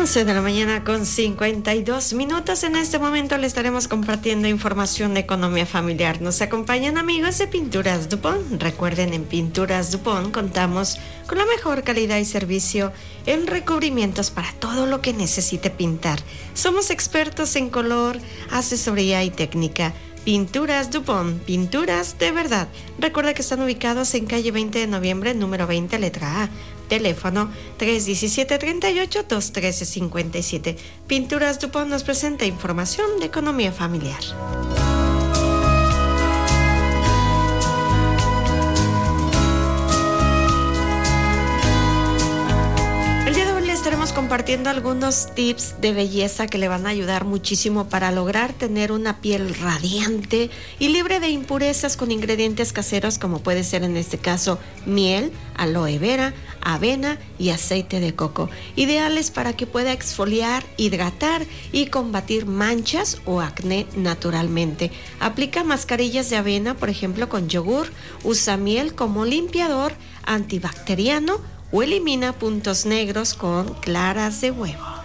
11 de la mañana con 52 minutos. En este momento le estaremos compartiendo información de economía familiar. Nos acompañan amigos de Pinturas Dupont. Recuerden, en Pinturas Dupont contamos con la mejor calidad y servicio en recubrimientos para todo lo que necesite pintar. Somos expertos en color, asesoría y técnica. Pinturas Dupont, pinturas de verdad. Recuerda que están ubicados en calle 20 de noviembre, número 20, letra A. Teléfono 317-38-213-57. Pinturas Dupont nos presenta información de economía familiar. Estaremos compartiendo algunos tips de belleza que le van a ayudar muchísimo para lograr tener una piel radiante y libre de impurezas con ingredientes caseros, como puede ser en este caso miel, aloe vera, avena y aceite de coco, ideales para que pueda exfoliar, hidratar y combatir manchas o acné naturalmente. Aplica mascarillas de avena, por ejemplo, con yogur, usa miel como limpiador antibacteriano o elimina puntos negros con claras de huevo.